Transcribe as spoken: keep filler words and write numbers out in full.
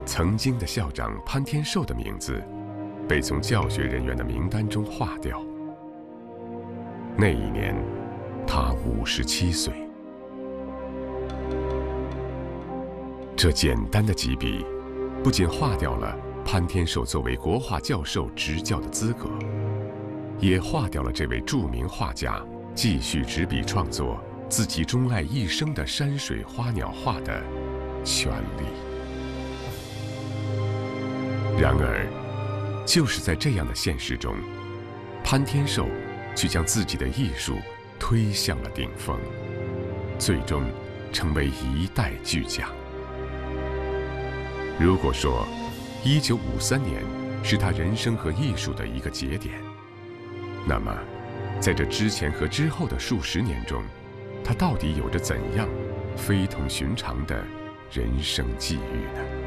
曾经的校长潘天寿的名字被从教学人员的名单中划掉。那一年，他五十七岁。这简单的几笔，不仅划掉了潘天寿作为国画教授执教的资格，也划掉了这位著名画家继续执笔创作自己钟爱一生的山水花鸟画的权利。然而，就是在这样的现实中，潘天寿却将自己的艺术推向了顶峰，最终成为一代巨匠。如果说一九五三年是他人生和艺术的一个节点，那么在这之前和之后的数十年中，他到底有着怎样非同寻常的人生际遇呢？